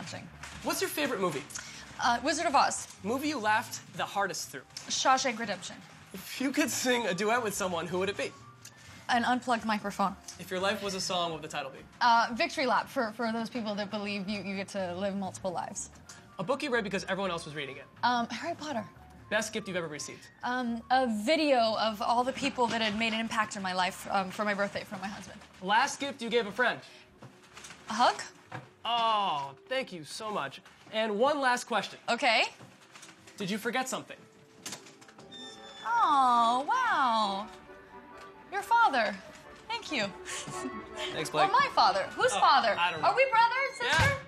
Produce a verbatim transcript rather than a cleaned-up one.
watching. What's your favorite movie? Uh, Wizard of Oz. Movie you laughed the hardest through? Shawshank Redemption. If you could sing a duet with someone, who would it be? An unplugged microphone. If your life was a song, what would the title be? Uh, Victory Lap, for, for those people that believe you, you get to live multiple lives. A book you read because everyone else was reading it? Um, Harry Potter. Best gift you've ever received? Um, a video of all the people that had made an impact in my life um, for my birthday from my husband. Last gift you gave a friend? A hug? Oh, thank you so much. And one last question. Okay. Did you forget something? Oh, wow. Your father. Thank you. Thanks, Blake. Or my father. Whose Oh, father? I don't know. Are we brother and sister? Yeah.